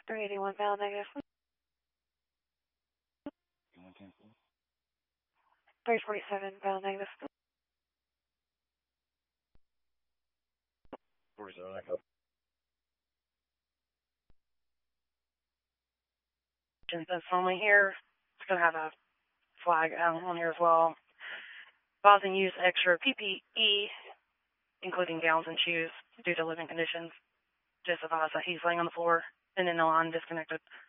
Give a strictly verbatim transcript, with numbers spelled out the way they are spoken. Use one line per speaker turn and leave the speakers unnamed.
three eighty-one pound negative. three forty-seven pound negative.
forty-seven, echo.
That's only here. It's going to have a flag out on here as well. Advising use extra P P E, including gowns and shoes, due to living conditions. Just advise that he's laying on the floor and in the line disconnected.